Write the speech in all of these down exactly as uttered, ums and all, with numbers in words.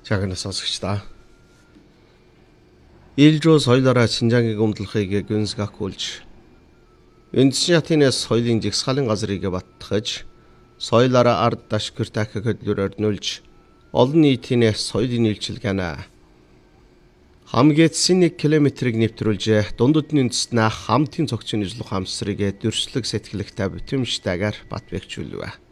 Жагна сонсогчдаа. Илжөө соёлоороо Шинжаангийн гомдлохыг гүнзгийгүүлж, үндсэн ятынаас соёлын жигсаалын газрыг баттгаж, соёлоороо ард дашгүр тахыг хөдлөөр өрнүүлж, олон нийтийн соёлын үйлчилгээнэ хамгаалсан нэг километрийг нэвтрүүлж, дундудны үндэстнээ хамтын цогцын ижлөх хамсрыг дөрслөг сэтгэлэгтэй бүтэмжтэйгээр батбэгчүүлвэ.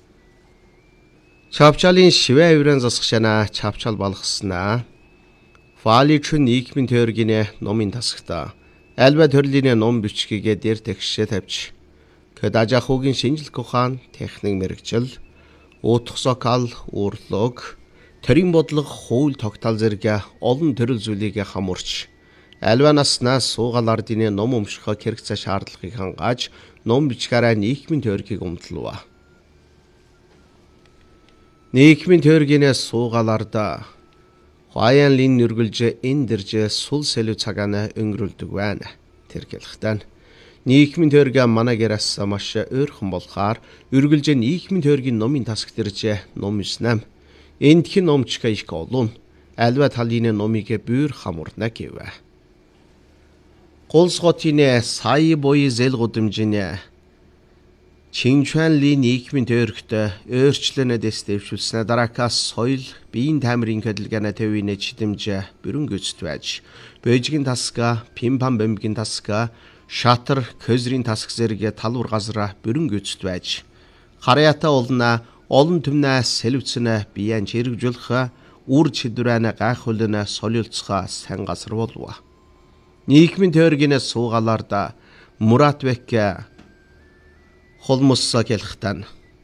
Чавчалын шивэ авиран засгшана чавчал балгаснаа. Фаличүн нийгмийн теоргийн номын тасагта альва төрлийн ном бичгийг дээр тэгшээ тавьж, кадажахугийн шинжилх ухаан, техник мэрэгжил, утгасокал, урлог, төрийн бодлого, хууль тогтоол зэрэг олон төрөл зүйлийг хамуурч, альва наснаас суугаал ардын ном өмшөх хэрэгцээ шаардлагыг хангааж, ном бичгээрээ нийгмийн теоргийг өмтлөв. Нийгмийн теоргийн суугаал арда хаяанлын нүргэлж эндэрж сул сэлүү цагаана өнгөрүүлдэг байна. Тэр хэлэхдээ нийгмийн теорги манагераас маш ойрхон болохоор үргэлж нийгмийн теоргийн номын тасаг дэрж ном юснам. Эндхэн номчка их олон альва талын номыг бүр хамурна гэвэ. Голсготын сая бои зэл гудамжин Чинчуанли нийгмийн теоригт өөрчлөнө дэвшүүлснээр дараакаас соёл, биеийн тамирын хөдөлгөөний төвийн чидэмж бүрэн гүйцэд байж, Бээжгийн тасга, Пимпам бэмгийн тасга, Шатар, Көзрийн тасг зэрэг талбар газар бүрэн гүйцэд байж, харьяата олно олон түмнээ сэлвцэнэ биеэн чирэгжүүлэх, үр чидүрэнэ гайхуулнэ солиулцгаа сайн газар болов. Нийгмийн теоргийн суугаалаарда Муратбек холмосса хэлэхдээ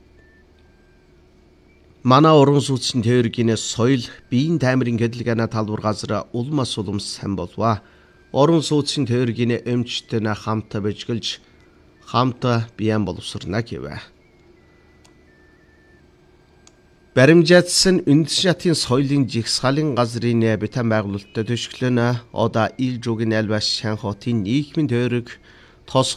манай уран сууцны теоргийн соёл, биеийн тамирын хөдөлгөөний талбар газар улмас улам сайн болов. Уран сууцны теоргийн өмчтөн хамт бэжгэлж, хамт биеэн боловсрно гэвэ. Баримжаатсан үндсэн ятын соёлын жигсаалын газрын битэн байгуулалтад төшөглөнө одоо Илжүүгийн альва Шанхотын нийгмийн теориг тос